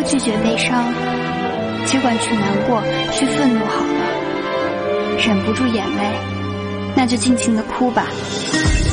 拒绝悲伤，只管去难过，去愤怒好了。忍不住眼泪，那就尽情地哭吧。